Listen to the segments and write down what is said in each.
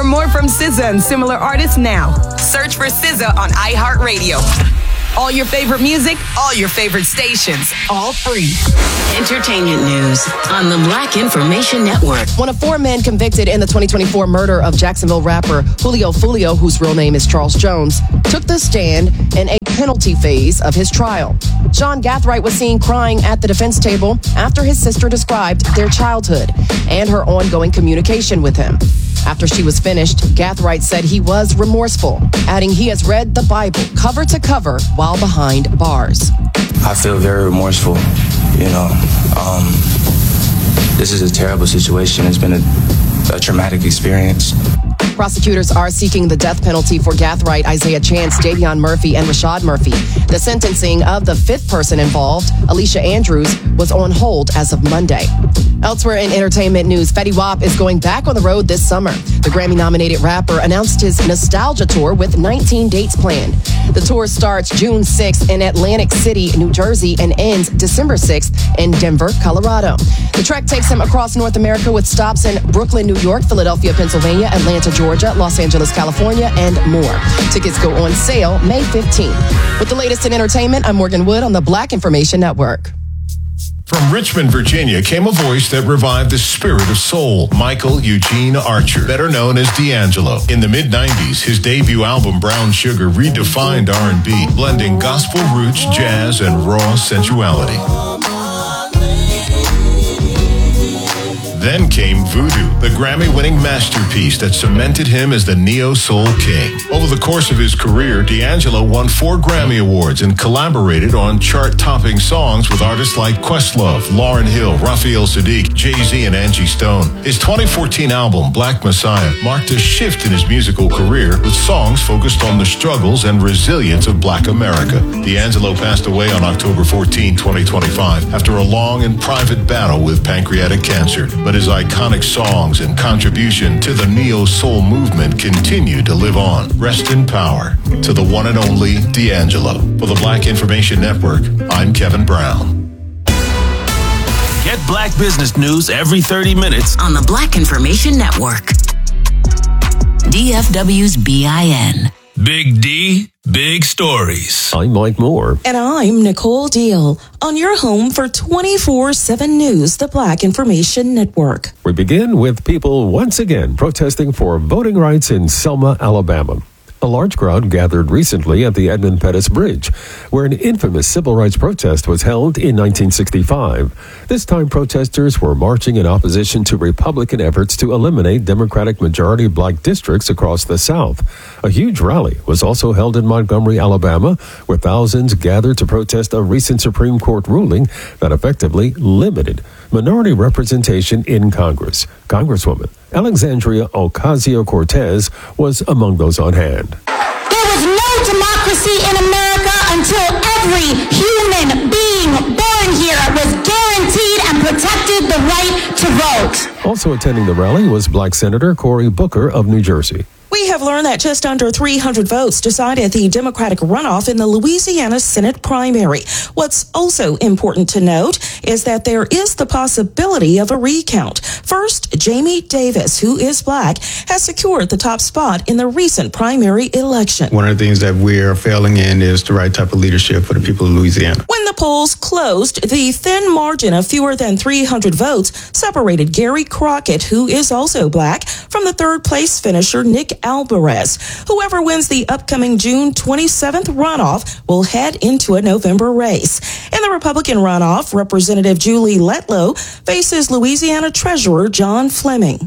Hear more from SZA and similar artists now. Search for SZA on iHeartRadio. All your favorite music, all your favorite stations, all free. Entertainment news on the Black Information Network. One of 4 men convicted in the 2024 murder of Jacksonville rapper Julio Fulio, whose real name is Charles Jones, took the stand in a penalty phase of his trial. Sean Gathright was seen crying at the defense table after his sister described their childhood and her ongoing communication with him. After she was finished, Gathright said he was remorseful, adding he has read the Bible cover to cover while behind bars. I feel very remorseful, This is a terrible situation. It's been a traumatic experience. Prosecutors are seeking the death penalty for Gathright, Isaiah Chance, Davion Murphy, and Rashad Murphy. The sentencing of the 5th person involved, Alicia Andrews, was on hold as of Monday. Elsewhere in entertainment news, Fetty Wap is going back on the road this summer. The Grammy-nominated rapper announced his Nostalgia Tour with 19 dates planned. The tour starts June 6th in Atlantic City, New Jersey, and ends December 6th in Denver, Colorado. The trek takes him across North America with stops in Brooklyn, New York, Philadelphia, Pennsylvania, Atlanta, Georgia, Los Angeles, California, and more. Tickets go on sale May 15th. With the latest in entertainment, I'm Morgan Wood on the Black Information Network. From Richmond, Virginia, came a voice that revived the spirit of soul, Michael Eugene Archer, better known as D'Angelo. In the mid-90s, his debut album, Brown Sugar, redefined R&B, blending gospel roots, jazz, and raw sensuality. Then came Voodoo, the Grammy-winning masterpiece that cemented him as the neo-soul king. Over the course of his career, D'Angelo won 4 Grammy Awards and collaborated on chart-topping songs with artists like Questlove, Lauryn Hill, Raphael Sadiq, Jay-Z, and Angie Stone. His 2014 album, Black Messiah, marked a shift in his musical career with songs focused on the struggles and resilience of Black America. D'Angelo passed away on October 14, 2025, after a long and private battle with pancreatic cancer. But his iconic songs and contribution to the neo-soul movement continue to live on. Rest in power to the one and only D'Angelo. For the Black Information Network, I'm Kevin Brown. Get Black business news every 30 minutes on the Black Information Network. DFW's BIN. Big D, big stories. I'm Mike Moore. And I'm Nicole Deal on your home for 24/7 News, the Black Information Network. We begin with people once again protesting for voting rights in Selma, Alabama. A large crowd gathered recently at the Edmund Pettus Bridge, where an infamous civil rights protest was held in 1965. This time, protesters were marching in opposition to Republican efforts to eliminate Democratic majority black districts across the South. A huge rally was also held in Montgomery, Alabama, where thousands gathered to protest a recent Supreme Court ruling that effectively limited minority representation in Congress. Congresswoman Alexandria Ocasio-Cortez was among those on hand. There was no democracy in America until every human being born here was guaranteed and protected the right to vote. Also attending the rally was Black Senator Cory Booker of New Jersey. We have learned that just under 300 votes decided the Democratic runoff in the Louisiana Senate primary. What's also important to note is that there is the possibility of a recount. First, Jamie Davis, who is black, has secured the top spot in the recent primary election. One of the things that we're failing in is the right type of leadership for the people of Louisiana. When the polls closed, the thin margin of fewer than 300 votes separated Gary Crockett, who is also black, from the third place finisher Nick Alvarez. Whoever wins the upcoming June 27th runoff will head into a November race. In the Republican runoff, Representative Julie Letlow faces Louisiana Treasurer John Fleming.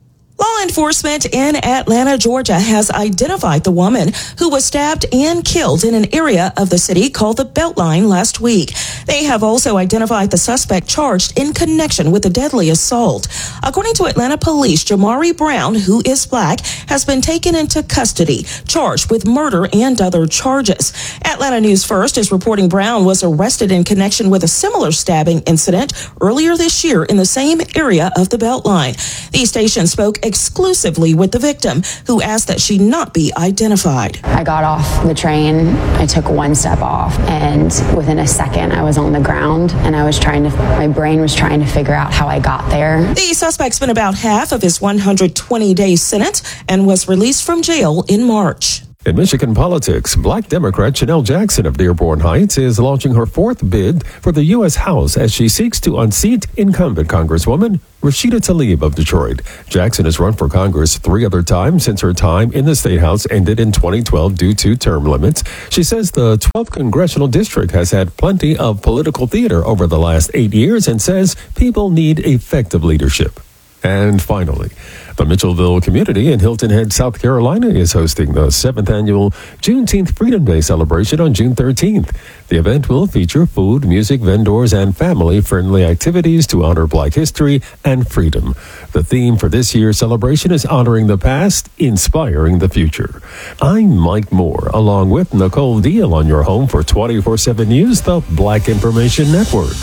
Law enforcement in Atlanta, Georgia has identified the woman who was stabbed and killed in an area of the city called the Beltline last week. They have also identified the suspect charged in connection with the deadly assault. According to Atlanta police, Jamari Brown, who is black, has been taken into custody, charged with murder and other charges. Atlanta News First is reporting Brown was arrested in connection with a similar stabbing incident earlier this year in the same area of the Beltline. The station spoke exclusively with the victim, who asked that she not be identified. I got off the train, I took one step off, and within a second I was on the ground, and my brain was trying to figure out how I got there. The suspect spent about half of his 120-day sentence and was released from jail in March. In Michigan politics, Black Democrat Chanel Jackson of Dearborn Heights is launching her fourth bid for the U.S. House as she seeks to unseat incumbent Congresswoman Rashida Tlaib of Detroit. Jackson has run for Congress 3 other times since her time in the State House ended in 2012 due to term limits. She says the 12th Congressional District has had plenty of political theater over the last 8 years and says people need effective leadership. And finally, the Mitchellville community in Hilton Head, South Carolina is hosting the 7th annual Juneteenth Freedom Day celebration on June 13th. The event will feature food, music, vendors, and family-friendly activities to honor Black history and freedom. The theme for this year's celebration is honoring the past, inspiring the future. I'm Mike Moore, along with Nicole Deal on your home for 24/7 News, the Black Information Network.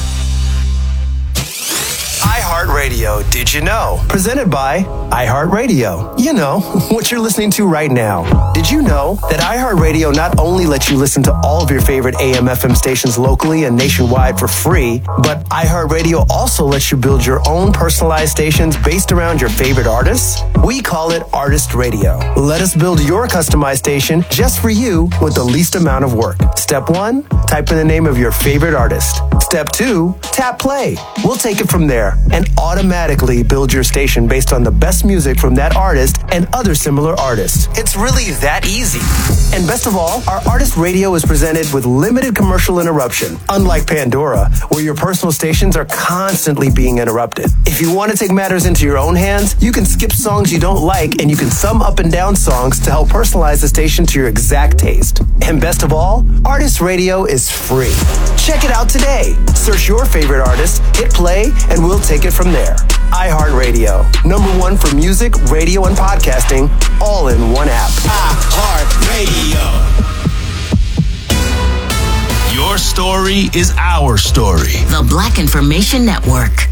iHeartRadio, did you know? Presented by iHeartRadio. You know, what you're listening to right now. Did you know that iHeartRadio not only lets you listen to all of your favorite AM/FM stations locally and nationwide for free, but iHeartRadio also lets you build your own personalized stations based around your favorite artists? We call it Artist Radio. Let us build your customized station just for you with the least amount of work. Step 1, type in the name of your favorite artist. Step 2, tap play. We'll take it from there and automatically build your station based on the best music from that artist and other similar artists. It's really that easy. And best of all, our Artist Radio is presented with limited commercial interruption, unlike Pandora, where your personal stations are constantly being interrupted. If you want to take matters into your own hands, you can skip songs you don't like and you can thumb up and down songs to help personalize the station to your exact taste. And best of all, Artist Radio is free. Check it out today. Search your favorite artist, hit play, and we'll take it from there. iHeartRadio, #1 for music, radio, and podcasting, all in one app. iHeartRadio. Your story is our story. The Black Information Network.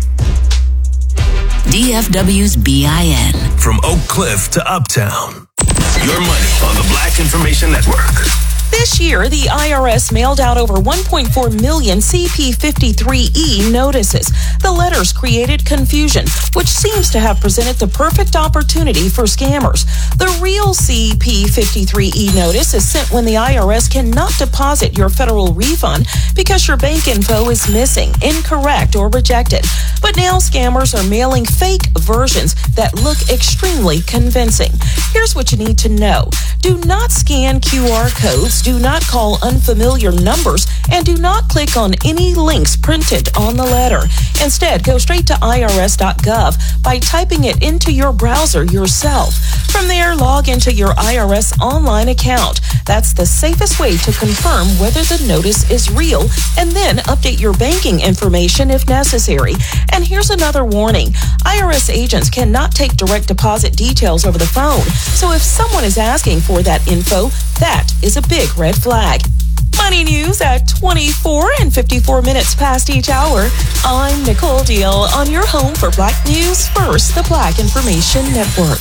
DFW's BIN. From Oak Cliff to Uptown. Your money on the Black Information Network. This year, the IRS mailed out over 1.4 million CP53E notices. The letters created confusion, which seems to have presented the perfect opportunity for scammers. The real CP53E notice is sent when the IRS cannot deposit your federal refund because your bank info is missing, incorrect, or rejected. But now scammers are mailing fake versions that look extremely convincing. Here's what you need to know. Do not scan QR codes, do not call unfamiliar numbers, and do not click on any links printed on the letter. Instead, go straight to irs.gov by typing it into your browser yourself. From there, log into your IRS online account. That's the safest way to confirm whether the notice is real, and then update your banking information if necessary. And here's another warning. IRS agents cannot take direct deposit details over the phone. So if someone is asking for that info, that is a big red flag. Money news at 24 and 54 minutes past each hour. I'm Nicole Deal on your home for Black News First, the Black Information Network.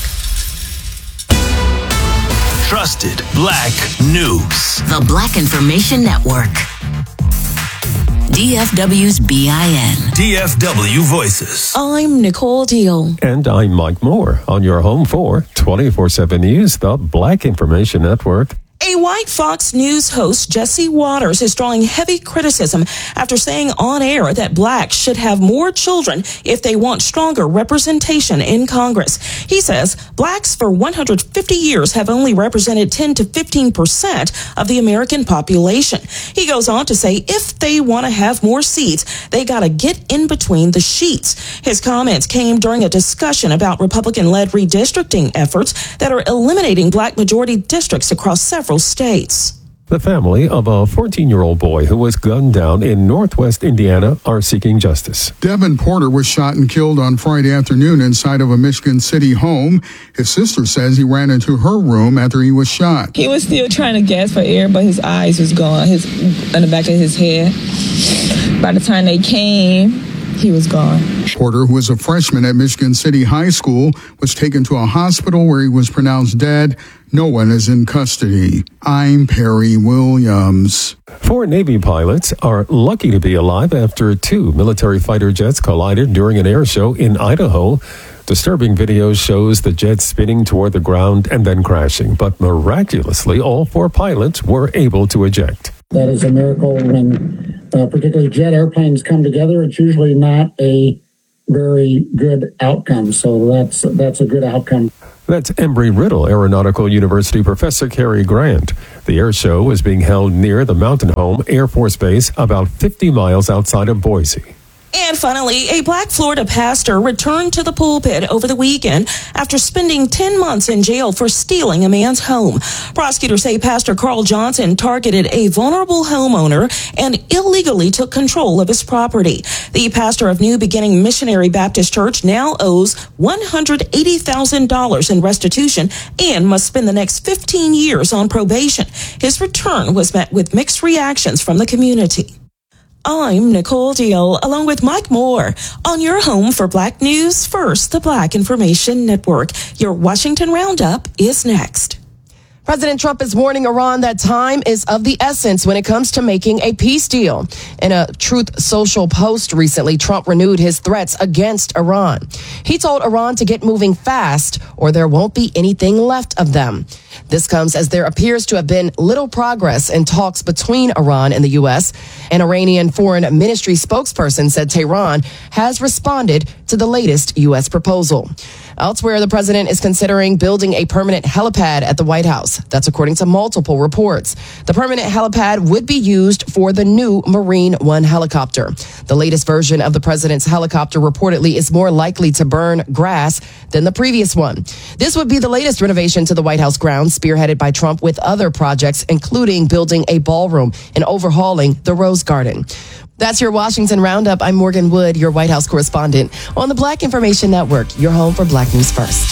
Trusted Black News. The Black Information Network. DFW's BIN. DFW Voices. I'm Nicole Deal. And I'm Mike Moore on your home for 24/7 News, the Black Information Network. A white Fox News host, Jesse Waters, is drawing heavy criticism after saying on air that blacks should have more children if they want stronger representation in Congress. He says blacks for 150 years have only represented 10 to 15% of the American population. He goes on to say if they want to have more seats, they got to get in between the sheets. His comments came during a discussion about Republican-led redistricting efforts that are eliminating black majority districts across several states. The family of a 14-year-old boy who was gunned down in northwest Indiana are seeking justice. Devin Porter was shot and killed on Friday afternoon inside of a Michigan City home. His sister says he ran into her room after he was shot. He was still trying to gasp for air, but his eyes was gone, in the back of his head. By the time they came, he was gone. Porter, who was a freshman at Michigan City High School, was taken to a hospital where he was pronounced dead. No one is in custody. I'm Perry Williams. 4 Navy pilots are lucky to be alive after 2 military fighter jets collided during an air show in Idaho. Disturbing video shows the jets spinning toward the ground and then crashing, but miraculously, all 4 pilots were able to eject. That is a miracle. When particularly jet airplanes come together, it's usually not a very good outcome. So that's a good outcome. That's Embry-Riddle Aeronautical University professor Cary Grant. The air show was being held near the Mountain Home Air Force Base, about 50 miles outside of Boise. And finally, a Black Florida pastor returned to the pulpit over the weekend after spending 10 months in jail for stealing a man's home. Prosecutors say Pastor Carl Johnson targeted a vulnerable homeowner and illegally took control of his property. The pastor of New Beginning Missionary Baptist Church now owes $180,000 in restitution and must spend the next 15 years on probation. His return was met with mixed reactions from the community. I'm Nicole Deal, along with Mike Moore, on your home for Black News First, the Black Information Network. Your Washington Roundup is next. President Trump is warning Iran that time is of the essence when it comes to making a peace deal. In a Truth Social post recently, Trump renewed his threats against Iran. He told Iran to get moving fast or there won't be anything left of them. This comes as there appears to have been little progress in talks between Iran and the U.S. An Iranian foreign ministry spokesperson said Tehran has responded to the latest U.S. proposal. Elsewhere, the president is considering building a permanent helipad at the White House. That's according to multiple reports. The permanent helipad would be used for the new Marine One helicopter. The latest version of the president's helicopter reportedly is more likely to burn grass than the previous one. This would be the latest renovation to the White House grounds, spearheaded by Trump with other projects, including building a ballroom and overhauling the Rose Garden. That's your Washington Roundup. I'm Morgan Wood, your White House correspondent on the Black Information Network, your home for Black News First.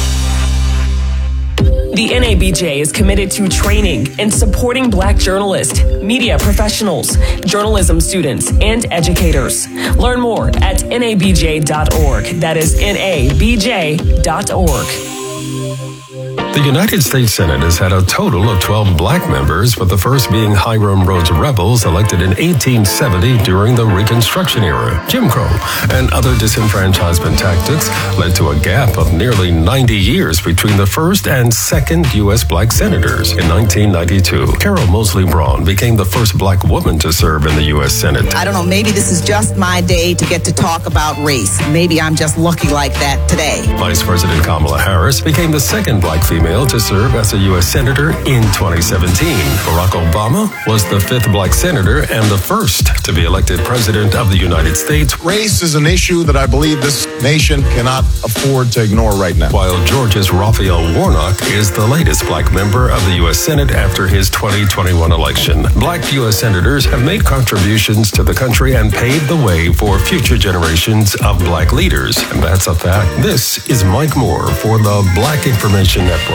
The NABJ is committed to training and supporting Black journalists, media professionals, journalism students, and educators. Learn more at nabj.org. That is nabj.org. The United States Senate has had a total of 12 black members, with the first being Hiram Rhodes Rebels, elected in 1870 during the Reconstruction era. Jim Crow and other disenfranchisement tactics led to a gap of nearly 90 years between the first and second U.S. black senators. In 1992, Carol Moseley Braun became the first black woman to serve in the U.S. Senate. I don't know, maybe this is just my day to get to talk about race. Maybe I'm just lucky like that today. Vice President Kamala Harris became the second black female to serve as a U.S. Senator in 2017. Barack Obama was the 5th black senator and the first to be elected President of the United States. Race is an issue that I believe this nation cannot afford to ignore right now. While Georgia's Raphael Warnock is the latest black member of the U.S. Senate after his 2021 election. Black U.S. senators have made contributions to the country and paved the way for future generations of black leaders. And that's a fact. This is Mike Moore for the Black Information Network.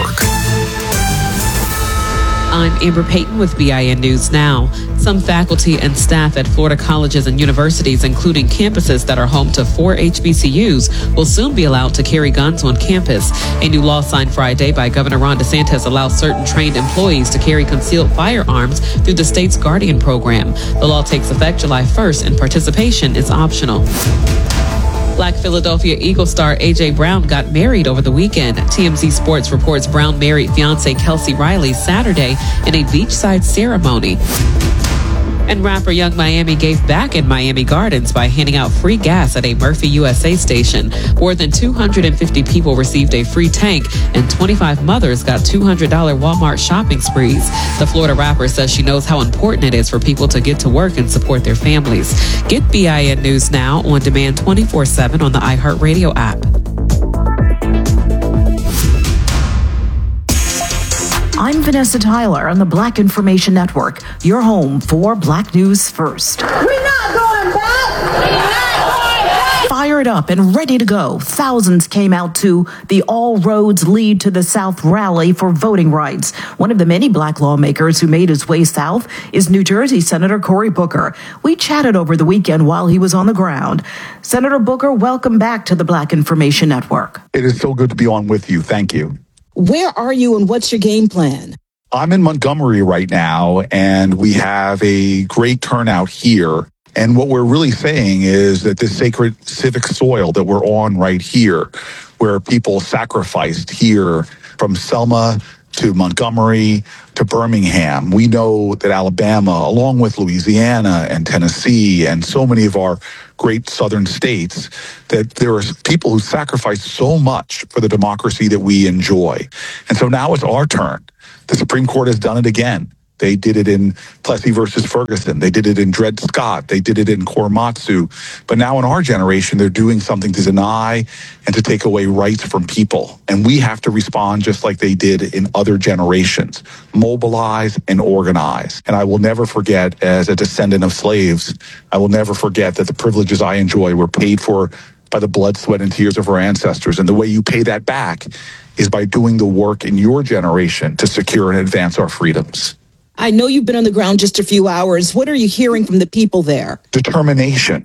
I'm Amber Payton with BIN News Now. Some faculty and staff at Florida colleges and universities, including campuses that are home to 4 HBCUs, will soon be allowed to carry guns on campus. A new law signed Friday by Governor Ron DeSantis allows certain trained employees to carry concealed firearms through the state's Guardian program. The law takes effect July 1st, and participation is optional. Black Philadelphia Eagles star A.J. Brown got married over the weekend. TMZ Sports reports Brown married fiancée Kelsey Riley Saturday in a beachside ceremony. And rapper Young Miami gave back in Miami Gardens by handing out free gas at a Murphy USA station. More than 250 people received a free tank, and 25 mothers got $200 Walmart shopping sprees. The Florida rapper says she knows how important it is for people to get to work and support their families. Get BIN News Now on demand 24/7 on the iHeartRadio app. I'm Vanessa Tyler on the Black Information Network, your home for Black News First. We're not going back! We're not going back! fired up and ready to go. Thousands came out to the All Roads Lead to the South rally for voting rights. One of the many black lawmakers who made his way south is New Jersey Senator Cory Booker. We chatted over the weekend while he was on the ground. Senator Booker, welcome back to the Black Information Network. It is so good to be on with you. Thank you. Where are you and what's your game plan? I'm in Montgomery right now, and we have a great turnout here. And what we're really saying is that this sacred civic soil that we're on right here, where people sacrificed here from Selma to Montgomery to Birmingham, we know that Alabama, along with Louisiana and Tennessee and so many of our great southern states, that there are people who sacrificed so much for the democracy that we enjoy. And so now it's our turn. The Supreme Court has done it again. They did it in Plessy versus Ferguson. They did it in Dred Scott. They did it in Korematsu. But now in our generation, they're doing something to deny and to take away rights from people. And we have to respond just like they did in other generations. Mobilize and organize. And I will never forget, as a descendant of slaves, I will never forget that the privileges I enjoy were paid for by the blood, sweat, and tears of our ancestors. And the way you pay that back is by doing the work in your generation to secure and advance our freedoms. I know you've been on the ground just a few hours. What are you hearing from the people there? Determination.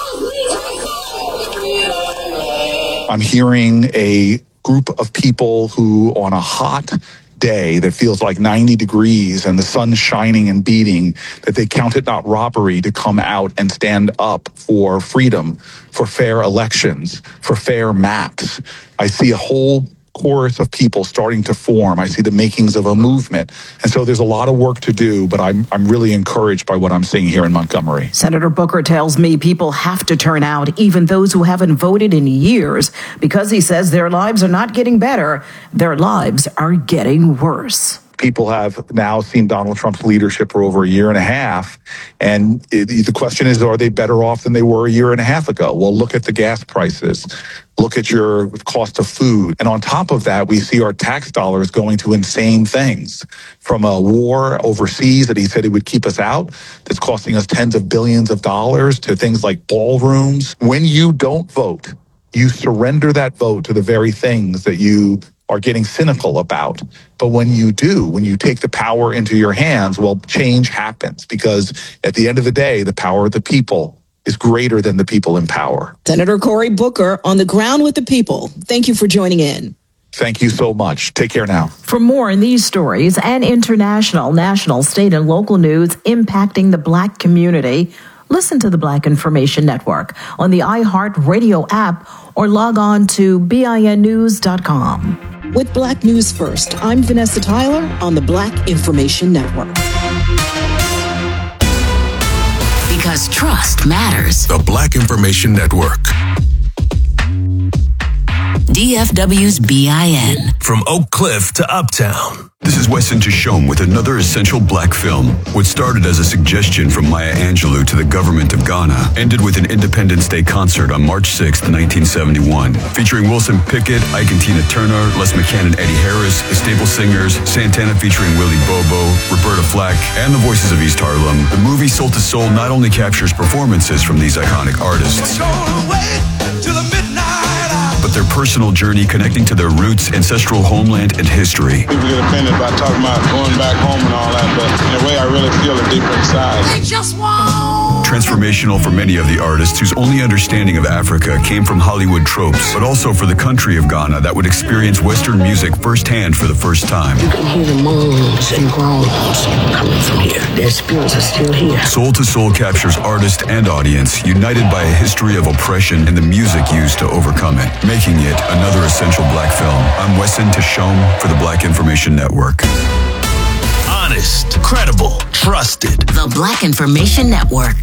I'm hearing a group of people who, on a hot day that feels like 90 degrees and the sun's shining and beating, that they count it not robbery to come out and stand up for freedom, for fair elections, for fair maps. I see a whole chorus of people starting to form. I see the makings of a movement. And so there's a lot of work to do, but I'm really encouraged by what I'm seeing here in Montgomery. Senator Booker tells me people have to turn out, even those who haven't voted in years, because he says their lives are not getting better. Their lives are getting worse. People have now seen Donald Trump's leadership for over a year and a half. And the question is, are they better off than they were a year and a half ago? Well, look at the gas prices. Look at your cost of food. And on top of that, we see our tax dollars going to insane things, from a war overseas that he said he would keep us out, that's costing us tens of billions of dollars, to things like ballrooms. When you don't vote, you surrender that vote to the very things that you are getting cynical about. But when you do, when you take the power into your hands, well, change happens, because at the end of the day, the power of the people is greater than the people in power. Senator Cory Booker on the ground with the people. Thank you for joining in. Thank you so much. Take care now. For more on these stories and international, national, state, and local news impacting the Black community, listen to the Black Information Network on the iHeart Radio app or log on to BINnews.com. With Black News First, I'm Vanessa Tyler on the Black Information Network. Because trust matters. The Black Information Network. DFW's BIN. From Oak Cliff to Uptown. This is Weston Tishome with another essential Black film. What started as a suggestion from Maya Angelou to the government of Ghana ended with an Independence Day concert on March 6, 1971, featuring Wilson Pickett, Ike and Tina Turner, Les McCann and Eddie Harris, the Staple Singers, Santana featuring Willie Bobo, Roberta Flack, and the Voices of East Harlem. The movie Soul to Soul not only captures performances from these iconic artists, but their personal journey connecting to their roots, ancestral homeland, and history. People get offended by talking about going back home and all that, but in a way I really feel it deep inside. Transformational for many of the artists whose only understanding of Africa came from Hollywood tropes, but also for the country of Ghana that would experience Western music firsthand for the first time. You can hear the moans and groans coming from here. Their spirits are still here. Soul to Soul captures artist and audience united by a history of oppression and the music used to overcome it, making it another essential Black film. I'm Weston Tishome for the Black Information Network. Honest, credible, trusted. The Black Information Network.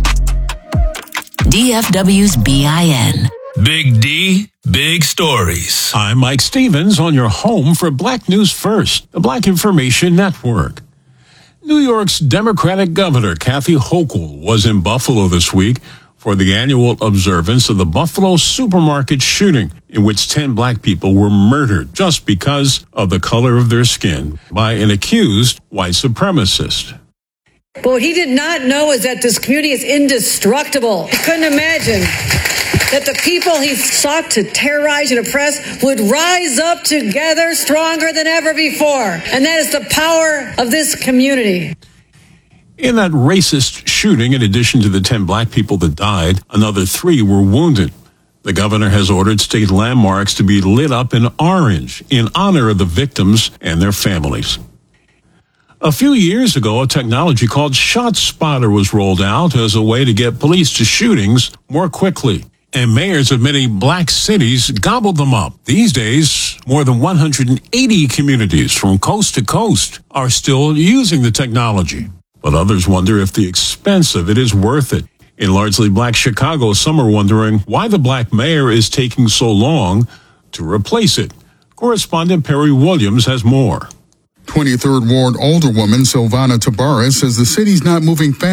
DFW's BIN. Big D, big stories. I'm Mike Stevens on your home for Black News First, the Black Information Network. New York's Democratic Governor Kathy Hochul was in Buffalo this week for the annual observance of the Buffalo supermarket shooting, in which 10 Black people were murdered just because of the color of their skin by an accused white supremacist. But what he did not know is that this community is indestructible. He couldn't imagine that the people he sought to terrorize and oppress would rise up together stronger than ever before. And that is the power of this community. In that racist shooting, in addition to the 10 black people that died, another 3 were wounded. The governor has ordered state landmarks to be lit up in orange in honor of the victims and their families. A few years ago, a technology called ShotSpotter was rolled out as a way to get police to shootings more quickly. And mayors of many black cities gobbled them up. These days, more than 180 communities from coast to coast are still using the technology. But others wonder if the expense of it is worth it. In largely black Chicago, some are wondering why the black mayor is taking so long to replace it. Correspondent Perry Williams has more. 23rd Ward Alderwoman Silvana Tabares says the city's not moving fast